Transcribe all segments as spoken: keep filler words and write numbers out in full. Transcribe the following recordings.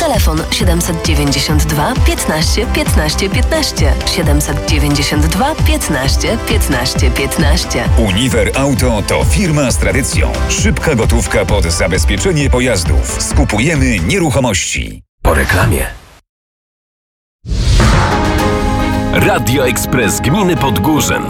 Telefon siedemset dziewięćdziesiąt dwa piętnaście piętnaście piętnaście. siedemset dziewięćdziesiąt dwa piętnaście piętnaście piętnaście. Uniwer Auto to firma z tradycją. Szybka gotówka pod zabezpieczenie pojazdów. Skupujemy nieruchomości. Po reklamie. Radio Ekspres Gminy Podgórzyn.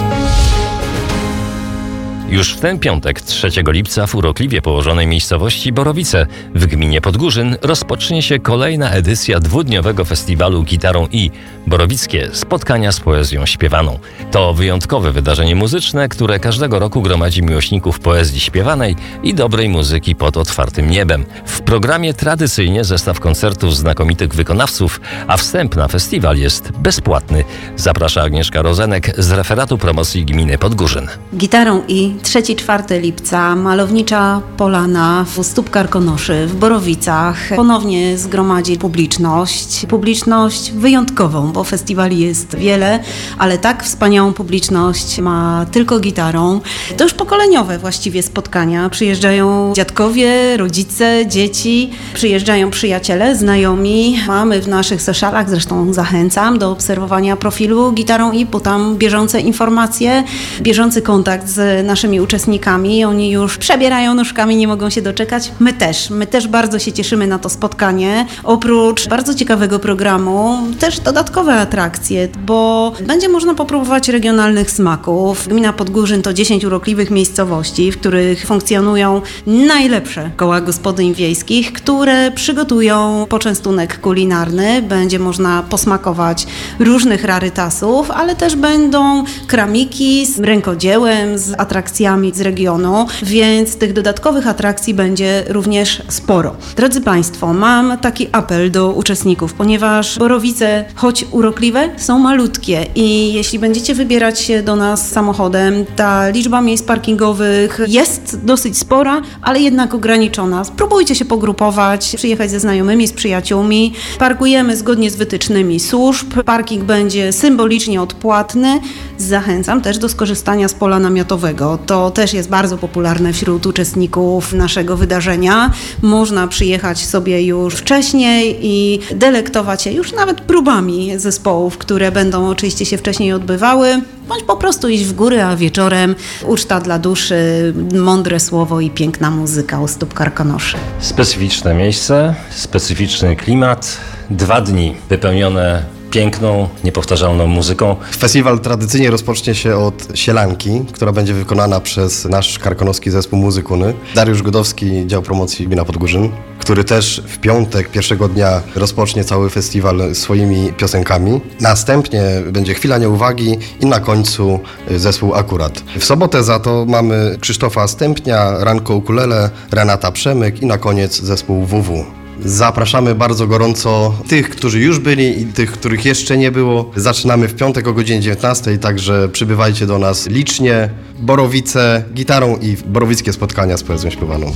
Już w ten piątek, trzeciego lipca, w urokliwie położonej miejscowości Borowice w gminie Podgórzyn rozpocznie się kolejna edycja dwudniowego festiwalu Gitarą i Borowickie spotkania z poezją śpiewaną. To wyjątkowe wydarzenie muzyczne, które każdego roku gromadzi miłośników poezji śpiewanej i dobrej muzyki pod otwartym niebem. W programie tradycyjnie zestaw koncertów znakomitych wykonawców, a wstęp na festiwal jest bezpłatny. Zaprasza Agnieszka Rozenek z referatu promocji gminy Podgórzyn. Gitarą i trzeciego czwartego lipca Malownicza Polana w stóp Karkonoszy w Borowicach ponownie zgromadzi publiczność. Publiczność wyjątkową, bo festiwali jest wiele, ale tak wspaniałą publiczność ma tylko Gitarą. To już pokoleniowe właściwie spotkania. Przyjeżdżają dziadkowie, rodzice, dzieci, przyjeżdżają przyjaciele, znajomi. Mamy w naszych socialach, zresztą zachęcam do obserwowania profilu Gitarą i, bo tam bieżące informacje, bieżący kontakt z naszymi uczestnikami. Oni już przebierają nóżkami, nie mogą się doczekać. My też. My też bardzo się cieszymy na to spotkanie. Oprócz bardzo ciekawego programu, też dodatkowe atrakcje, bo będzie można popróbować regionalnych smaków. Gmina Podgórzyn to dziesięć urokliwych miejscowości, w których funkcjonują najlepsze koła gospodyń wiejskich, które przygotują poczęstunek kulinarny. Będzie można posmakować różnych rarytasów, ale też będą kramiki z rękodziełem, z atrakcjami z regionu, więc tych dodatkowych atrakcji będzie również sporo. Drodzy Państwo, mam taki apel do uczestników, ponieważ Borowice, choć urokliwe, są malutkie i jeśli będziecie wybierać się do nas samochodem, ta liczba miejsc parkingowych jest dosyć spora, ale jednak ograniczona. Spróbujcie się pogrupować, przyjechać ze znajomymi, z przyjaciółmi. Parkujemy zgodnie z wytycznymi służb. Parking będzie symbolicznie odpłatny. Zachęcam też do skorzystania z pola namiotowego. To też jest bardzo popularne wśród uczestników naszego wydarzenia. Można przyjechać sobie już wcześniej i delektować się już nawet próbami zespołów, które będą oczywiście się wcześniej odbywały, bądź po prostu iść w góry, a wieczorem uczta dla duszy, mądre słowo i piękna muzyka u stóp Karkonoszy. Specyficzne miejsce, specyficzny klimat, dwa dni wypełnione piękną, niepowtarzalną muzyką. Festiwal tradycyjnie rozpocznie się od sielanki, która będzie wykonana przez nasz karkonoski zespół Muzykuny. Dariusz Godowski, dział promocji gmina Podgórzyn, który też w piątek, pierwszego dnia rozpocznie cały festiwal swoimi piosenkami. Następnie będzie chwila nieuwagi i na końcu zespół Akurat. W sobotę za to mamy Krzysztofa Stępnia, Ranko Ukulele, Renata Przemyk i na koniec zespół W W. Zapraszamy bardzo gorąco tych, którzy już byli i tych, których jeszcze nie było. Zaczynamy w piątek o godzinie dziewiętnastej, także przybywajcie do nas licznie. Borowice, Gitarą i borowickie spotkania z poezją śpiewaną.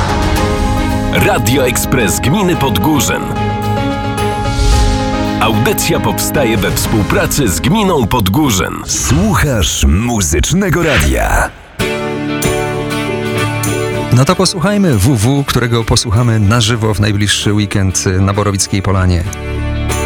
Radio Ekspres Gminy Podgórzyn. Audycja powstaje we współpracy z gminą Podgórzyn. Słuchasz Muzycznego Radia. No to posłuchajmy W W, którego posłuchamy na żywo w najbliższy weekend na Borowickiej Polanie.